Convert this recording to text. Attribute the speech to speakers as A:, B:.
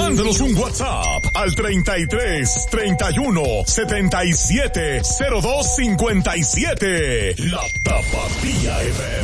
A: Mándanos un WhatsApp al 33 31 77 02 57. La Tapatía FM.